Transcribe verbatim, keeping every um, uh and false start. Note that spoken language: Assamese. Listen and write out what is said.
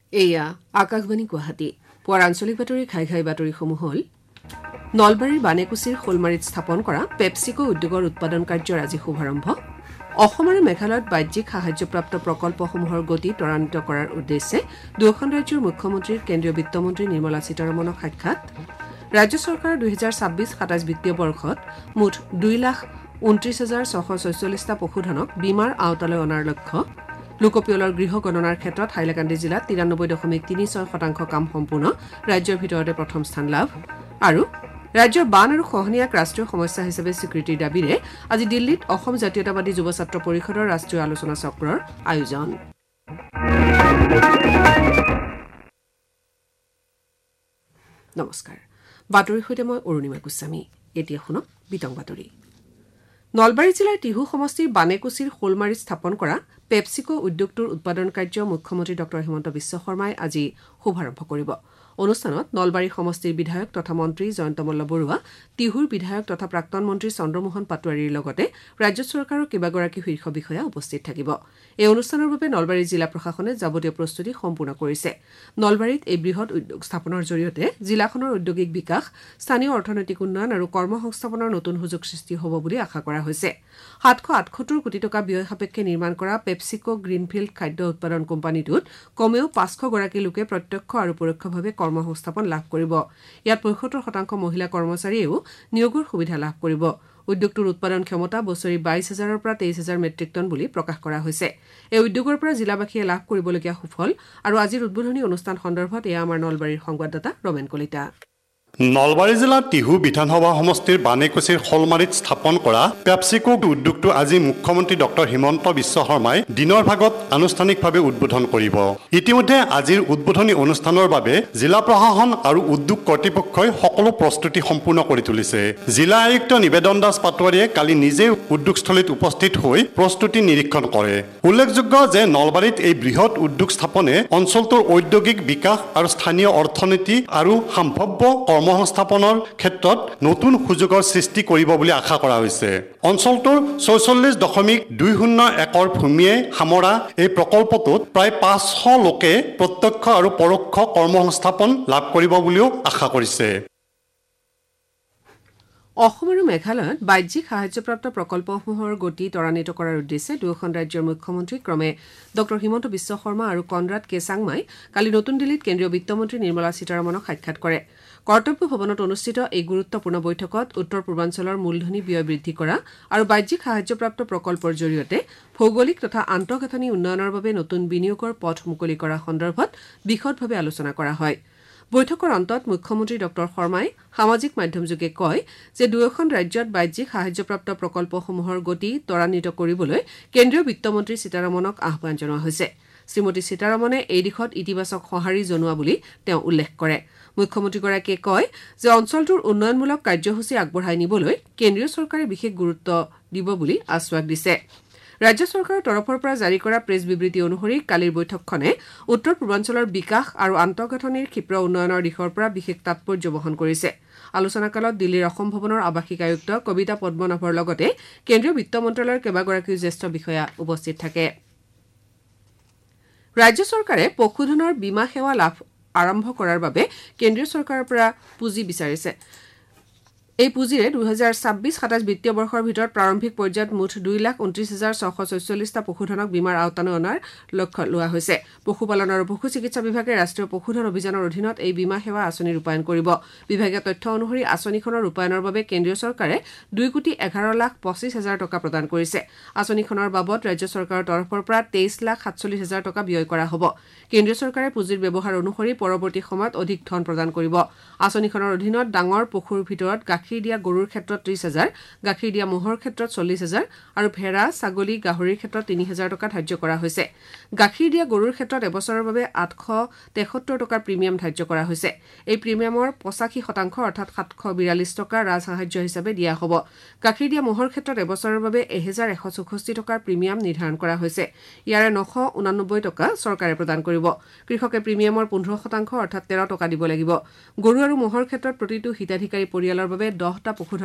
এয়া আকাশবাণী গুৱাহাটী পুৱাৰ আঞ্চলিক বাতৰি খাই খাই বাতৰিসমূহ হ'ল নলবাৰীৰ বানেকুছিৰ শোলমাৰীত স্থাপন কৰা পেপচিকো উদ্যোগৰ উৎপাদন কাৰ্যৰ আজি শুভাৰম্ভ অসম আৰু মেঘালয়ত বাহ্যিক সাহায্যপ্ৰাপ্ত প্ৰকল্পসমূহৰ গতি ত্বৰান্বিত কৰাৰ উদ্দেশ্যে দুয়োখন ৰাজ্যৰ মুখ্যমন্ত্ৰীৰ কেন্দ্ৰীয় বিত্তমন্ত্ৰী নিৰ্মলা সীতাৰমণক সাক্ষাৎ ৰাজ্য চৰকাৰৰ দুই হাজাৰ ছাব্বিছ সাতাইছ বিত্তীয় বৰ্ষত মুঠ দুই লাখ ঊনত্ৰিশ হাজাৰ ছশ ছয়চল্লিছটা পশুধনক বীমাৰ আওতালৈ অনাৰ লক্ষ্য লোকপিয়লৰ গৃহ গণনাৰ ক্ষেত্ৰত হাইলাকান্দি জিলাত তিৰানব্বৈ দশমিক তিনি ছয় শতাংশ কাম সম্পূৰ্ণ ৰাজ্যৰ ভিতৰতে প্ৰথম স্থান লাভ আৰু ৰাজ্যৰ বান আৰু খহনীয়াক ৰাষ্ট্ৰীয় সমস্যা হিচাপে স্বীকৃতিৰ দাবীৰে আজি দিল্লীত অসম জাতীয়তাবাদী যুৱ ছাত্ৰ পৰিষদৰ ৰাষ্ট্ৰীয় আলোচনা চক্ৰৰ আয়োজন নমস্কাৰ বাতৰিৰ সৈতে মই অৰুণিমা গোস্বামী এতিয়া শুনক বিতং বাতৰি নলবাৰী জিলাৰ টিহু সমষ্টিৰ বানেকুছিৰ শোলমাৰীত স্থাপন কৰা পেপচিকো উদ্যোগটোৰ উৎপাদন কাৰ্য মুখ্যমন্ত্ৰী ডঃ হিমন্ত বিশ্ব শৰ্মাই আজি শুভাৰম্ভ কৰিব অনুষ্ঠানত নলবাৰী সমষ্টিৰ বিধায়ক তথা মন্ত্ৰী জয়ন্ত মল্ল বৰুৱা টিহুৰ বিধায়ক তথা প্ৰাক্তন মন্ত্ৰী চন্দ্ৰমোহন পাটোৱাৰীৰ লগতে ৰাজ্য চৰকাৰৰ কেইবাগৰাকী শীৰ্ষ বিষয়া উপস্থিত থাকিব এই অনুষ্ঠানৰ বাবে নলবাৰী জিলা প্ৰশাসনে যাৱতীয় প্ৰস্তুতি সম্পূৰ্ণ কৰিছে নলবাৰীত এই বৃহৎ উদ্যোগ স্থাপনৰ জৰিয়তে জিলাখনৰ ঔদ্যোগিক বিকাশ স্থানীয় অৰ্থনৈতিক উন্নয়ন আৰু কৰ্মসংস্থাপনৰ নতুন সুযোগ সৃষ্টি হ'ব বুলি আশা কৰা হৈছে সাতশ আঠসত্তৰ কোটি টকা ব্যয় সাপেক্ষে নিৰ্মাণ কৰা পেপচিকো গ্ৰীণফিল্ড খাদ্য উৎপাদন কোম্পানীটোত কমেও পাঁচশ গৰাকী লোকে প্ৰত্যক্ষ আৰু পৰোক্ষভাৱে কৰ্মসংস্থাপন লাভ কৰিব ইয়াত পঁয়সত্তৰ শতাংশ মহিলা কৰ্মচাৰীয়েও নিয়োগৰ সুবিধা লাভ কৰিব উদ্যোগটোৰ উৎপাদন ক্ষমতা বছৰি বাইশ হাজাৰৰ পৰা তেইশ হাজাৰ মেট্ৰিক টন বুলি প্ৰকাশ কৰা হৈছে এই উদ্যোগৰ পৰা জিলাবাসীয়ে লাভ কৰিবলগীয়া সুফল আৰু আজিৰ উদ্বোধনী অনুষ্ঠান সন্দৰ্ভত এয়া আমাৰ নলবাৰীৰ সংবাদদাতা ৰমেন কলিতা নলবাৰী জিলাৰ টিহু বিধানসভা সমষ্টিৰ বানেকুছিৰ শোলমাৰীত স্থাপন কৰা পেপচিকো উদ্যোগটো আজি মুখ্যমন্ত্ৰী ডঃ হিমন্ত বিশ্ব শৰ্মাই দিনৰ ভাগত আনুষ্ঠানিকভাৱে উদ্বোধন কৰিব ইতিমধ্যে আজিৰ উদ্বোধনী অনুষ্ঠানৰ বাবে জিলা প্ৰশাসন আৰু উদ্যোগ কৰ্তৃপক্ষই সকলো প্ৰস্তুতি সম্পূৰ্ণ কৰি তুলিছে জিলা আয়ুক্ত নিবেদন দাস পাটোৱাৰীয়ে কালি নিজে উদ্যোগস্থলীত উপস্থিত হৈ প্ৰস্তুতি নিৰীক্ষণ কৰে উল্লেখযোগ্য যে নলবাৰীত এই বৃহৎ উদ্যোগ স্থাপনে অঞ্চলটোৰ ঔদ্যোগিক বিকাশ আৰু স্থানীয় অৰ্থনীতি আৰু সম্ভাৱ্য কৰ্মসংস্থাপনৰ ক্ষেত্ৰত নতুন সুযোগৰ সৃষ্টি কৰিব বুলি আশা কৰা হৈছে অঞ্চলটোৰ ছয়চল্লিছ দশমিক দুই শূন্য একৰ ভূমিয়ে সামৰা এই প্ৰকল্পটোত প্ৰায় পাঁচশ লোকে প্ৰত্যক্ষ আৰু পৰোক্ষ কৰ্মসংস্থাপন লাভ কৰিব বুলিও আশা কৰিছে অসম আৰু মেঘালয়ত বাহ্যিক সাহায্যপ্ৰাপ্ত প্ৰকল্পসমূহৰ গতি ত্বৰান্বিত কৰাৰ উদ্দেশ্যে দুয়োখন ৰাজ্যৰ মুখ্যমন্ত্ৰী ক্ৰমে ডঃ হিমন্ত বিশ্ব শৰ্মা আৰু কনৰাড কে চাংমাই কালি নতুন দিল্লীত কেন্দ্ৰীয় বিত্তমন্ত্ৰী নিৰ্মলা সীতাৰমণক সাক্ষাৎ কৰে কৰ্তব্য ভৱনত অনুষ্ঠিত এই গুৰুত্বপূৰ্ণ বৈঠকত উত্তৰ পূৰ্বাঞ্চলৰ মূলধনী ব্যয় বৃদ্ধি কৰা আৰু বাহ্যিক সাহায্যপ্ৰাপ্ত প্ৰকল্পৰ জৰিয়তে ভৌগোলিক তথা আন্তঃগাঁথনি উন্নয়নৰ বাবে নতুন বিনিয়োগৰ পথ মুকলি কৰা সন্দৰ্ভত বিশদভাৱে আলোচনা কৰা হয় বৈঠকৰ অন্তত মুখ্যমন্ত্ৰী ডঃ শৰ্মাই সামাজিক মাধ্যমযোগে কয় যে দুয়োখন ৰাজ্যত বাহ্যিক সাহায্যপ্ৰাপ্ত প্ৰকল্পসমূহৰ গতি ত্বৰান্বিত কৰিবলৈ কেন্দ্ৰীয় বিত্তমন্ত্ৰী সীতাৰমণক আহ্বান জনোৱা হৈছে শ্ৰীমতী সীতাৰমণে এই দিশত ইতিবাচক সঁহাৰি জনোৱা বুলি তেওঁ উল্লেখ কৰে মুখ্যমন্ত্ৰীগৰাকীয়ে কয় যে অঞ্চলটোৰ উন্নয়নমূলক কাৰ্যসূচী আগবঢ়াই নিবলৈ কেন্দ্ৰীয় চৰকাৰে বিশেষ গুৰুত্ব দিব বুলি আশ্বাস দিছে ৰাজ্য চৰকাৰৰ তৰফৰ পৰা জাৰি কৰা প্ৰেছ বিবৃতি অনুসৰি কালিৰ বৈঠকখনে উত্তৰ পূৰ্বাঞ্চলৰ বিকাশ আৰু আন্তঃগাঁথনিৰ ক্ষীপ্ৰ উন্নয়নৰ দিশৰ পৰা বিশেষ তাৎপৰ্য বহন কৰিছে আলোচনাকালত দিল্লীৰ অসম ভৱনৰ আৱাসিক আয়ুক্ত কবিতা পদ্মনাভৰ লগতে কেন্দ্ৰীয় বিত্ত মন্ত্ৰালয়ৰ কেইবাগৰাকীও জ্যেষ্ঠ বিষয়া উপস্থিত থাকে ৰাজ্য চৰকাৰে পশুধনৰ বীমা সেৱা লাভ আৰম্ভ কৰাৰ বাবে কেন্দ্ৰীয় চৰকাৰৰ পৰা পুঁজি বিচাৰিছে এই পুঁজিৰে দুই হাজাৰ ছাব্বিছ সাতাইছ বিত্তীয় বৰ্ষৰ ভিতৰত প্ৰাৰম্ভিক পৰ্যায়ত মুঠ দুই লাখ ঊনত্ৰিশ হাজাৰ ছশ ছয়চল্লিছটা পশুধনক বীমাৰ আওতালৈ অনাৰ লক্ষ্য লোৱা হৈছে পশুপালন আৰু পশু চিকিৎসা বিভাগে ৰাষ্ট্ৰীয় পশুধন অভিযানৰ অধীনত এই বীমা সেৱা আঁচনি ৰূপায়ণ কৰিব বিভাগীয় তথ্য অনুসৰি আঁচনিখনৰ ৰূপায়ণৰ বাবে কেন্দ্ৰীয় চৰকাৰে দুই কোটি এঘাৰ লাখ পঁচিছ হাজাৰ টকা প্ৰদান কৰিছে আঁচনিখনৰ বাবদ ৰাজ্য চৰকাৰৰ তৰফৰ পৰা তেইছ লাখ সাতচল্লিছ হাজাৰ টকা ব্যয় কৰা হ'ব কেন্দ্ৰীয় চৰকাৰে পুঁজিৰ ব্যৱহাৰ অনুসৰি পৰৱৰ্তী সময়ত অধিক ধন প্ৰদান কৰিব আঁচনিখনৰ অধীনত ডাঙৰ পশুৰ ভিতৰত গাখীৰ দিয়া গৰুৰ ক্ষেত্ৰত ত্ৰিশ হাজাৰ গাখীৰ দিয়া মহৰ ক্ষেত্ৰত চল্লিছ হাজাৰ আৰু ভেড়া ছাগলী গাহৰিৰ ক্ষেত্ৰত তিনি হাজাৰ টকা ধাৰ্য কৰা হৈছে গাখীৰ দিয়া গৰুৰ ক্ষেত্ৰত এবছৰৰ বাবে আঠশ তেসত্তৰ টকাৰ প্ৰিমিয়াম ধাৰ্য কৰা হৈছে এই প্ৰিমিয়ামৰ পঁচাশী শতাংশ অৰ্থাৎ সাতশ বিৰাল্লিছ টকা ৰাজ সাহায্য হিচাপে দিয়া হ'ব গাখীৰ দিয়া মহৰ ক্ষেত্ৰত এবছৰৰ বাবে এহেজাৰ এশ চৌষষ্ঠি টকাৰ প্ৰিমিয়াম নিৰ্ধাৰণ কৰা হৈছে ইয়াৰে নশ ঊনানব্বৈ টকা চৰকাৰে প্ৰদান কৰিব কৃষকে প্ৰিমিয়ামৰ পোন্ধৰ শতাংশ অৰ্থাৎ তেৰ টকা দিব লাগিব গৰু আৰু মহৰ ক্ষেত্ৰত প্ৰতিটো হিতাধিকাৰী পৰিয়ালৰ বাবে দহটা পশুধন